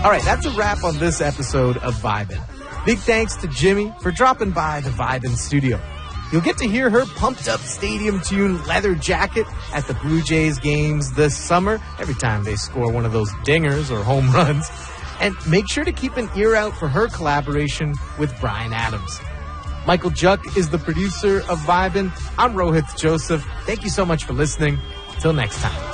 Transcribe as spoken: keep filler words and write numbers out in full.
All right, that's a wrap on this episode of Vibin'. Big thanks to Jimmy for dropping by the Vibin' studio. You'll get to hear her pumped-up stadium-tuned leather jacket at the Blue Jays games this summer, every time they score one of those dingers or home runs. And make sure to keep an ear out for her collaboration with Bryan Adams. Michael Juck is the producer of Vibin'. I'm Rohit Joseph. Thank you so much for listening. Till next time.